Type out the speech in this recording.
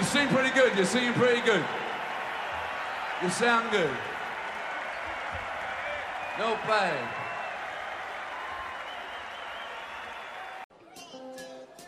sing pretty good. You're singing pretty good. You sound good. Not bad.